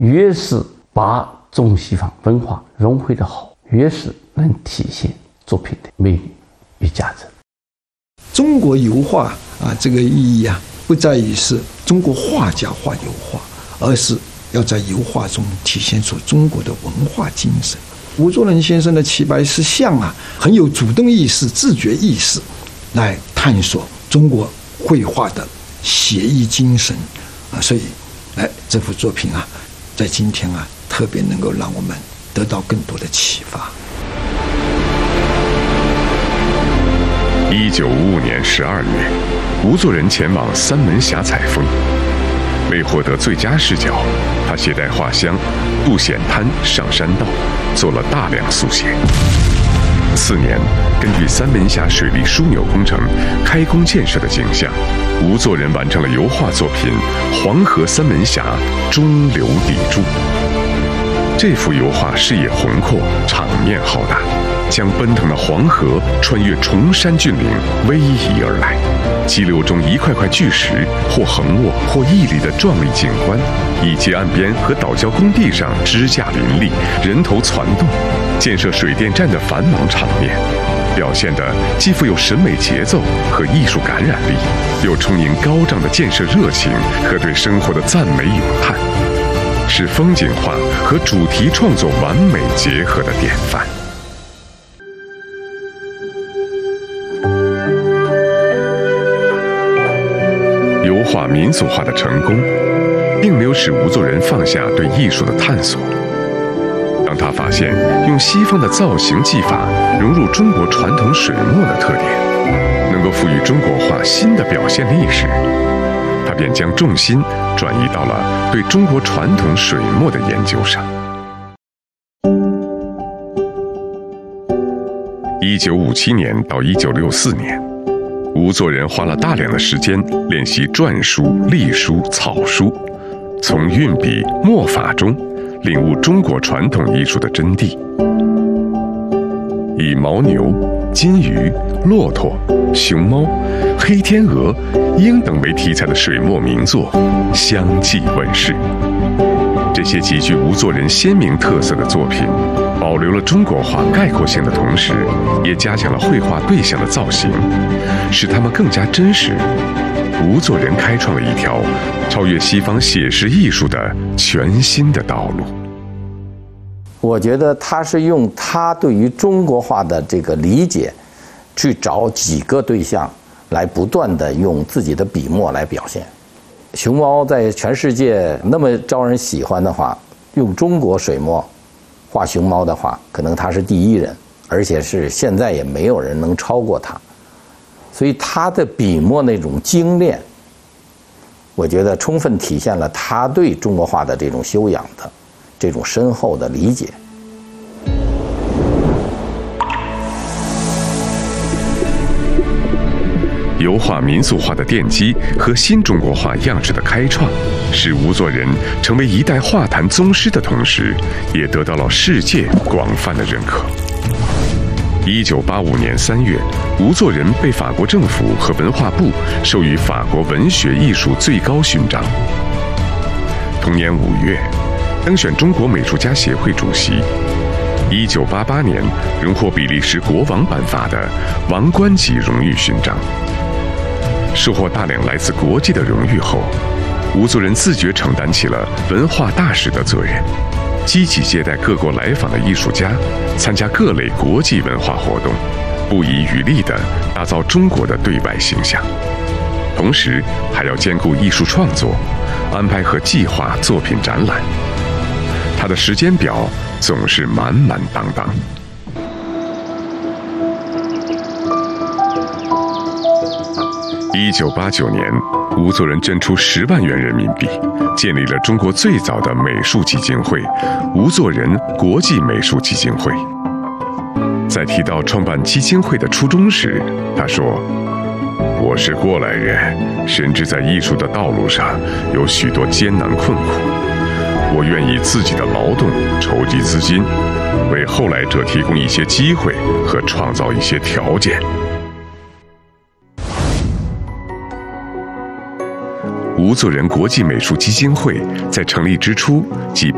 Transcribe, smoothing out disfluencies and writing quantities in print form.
越是把中西方文化融汇的好，越是能体现作品的魅力与价值。 中国油画这个意义不在于是中国画家画油画，而是要在油画中体现出中国的文化精神。吴作人先生的齐白石像很有主动意识、自觉意识，来探索中国绘画的写意精神所以这幅作品在今天特别能够让我们得到更多的启发。 1955年12月，吴作人前往三门峡采风，为获得最佳视角，他携带画箱渡险滩上山道，做了大量速写。次年，根据三门峡水利枢纽工程开工建设的景象，吴作人完成了油画作品《黄河三门峡中流砥柱》。这幅油画视野宏阔，场面浩大，将奔腾的黄河穿越崇山峻岭逶迤而来，激流中一块块巨石或横卧或屹立的壮丽景观，以及岸边和岛礁工地上支架林立、人头攒动、建设水电站的繁忙场面，表现的既富有审美节奏和艺术感染力，又充盈高涨的建设热情和对生活的赞美咏叹，是风景画和主题创作完美结合的典范。油画民俗化的成功，并没有使吴作人放下对艺术的探索。当他发现用西方的造型技法融入中国传统水墨的特点，能够赋予中国画新的表现力时，他便将重心转移到了对中国传统水墨的研究上。1957年到1964年，吴作人花了大量的时间练习篆书、隶书、草书，从运笔、墨法中领悟中国传统艺术的真谛。以牦牛、金鱼、骆驼、熊猫、黑天鹅、鹰等为题材的水墨名作相继问世。这些极具吴作人鲜明特色的作品，保留了中国画概括性的同时，也加强了绘画对象的造型，使它们更加真实。吴作人开创了一条超越西方写实艺术的全新的道路。 我觉得他是用他对于中国画的这个理解，去找几个对象，来不断的用自己的笔墨来表现。熊猫在全世界那么招人喜欢的话，用中国水墨画熊猫的话，可能他是第一人，而且是现在也没有人能超过他。所以他的笔墨那种精炼，我觉得充分体现了他对中国画的这种修养的这种深厚的理解。 油画民俗化的奠基和新中国画样式的开创，使吴作人成为一代画坛宗师的同时，也得到了世界广泛的认可。1985年3月，吴作人被法国政府和文化部授予法国文学艺术最高勋章。同年5月，当选中国美术家协会主席。1988年，荣获比利时国王颁发的王冠级荣誉勋章。收获大量来自国际的荣誉后，吴作人自觉承担起了文化大使的责任，积极接待各国来访的艺术家，参加各类国际文化活动，不遗余力地打造中国的对外形象。同时还要兼顾艺术创作，安排和计划作品展览。他的时间表总是满满当当。1989年，吴作人捐出10万元人民币，建立了中国最早的美术基金会——吴作人国际美术基金会。在提到创办基金会的初衷时，他说：“我是过来人，深知在艺术的道路上有许多艰难困苦。我愿以自己的劳动筹集资金，为后来者提供一些机会和创造一些条件。”吴作人国际美术基金会在成立之初即